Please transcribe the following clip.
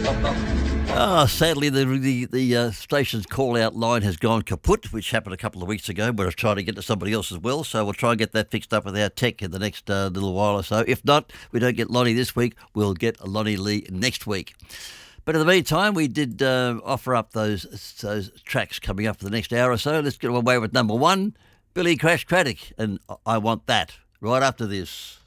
Sadly, the station's call-out line has gone kaput, which happened a couple of weeks ago, but I was trying to get to somebody else as well, so we'll try and get that fixed up with our tech in the next little while or so. If not, we don't get Lonnie this week, we'll get Lonnie Lee next week. But in the meantime, we did offer up those tracks coming up for the next hour or so. Let's get away with number one, Billy Crash Craddock, and I Want That, right after this.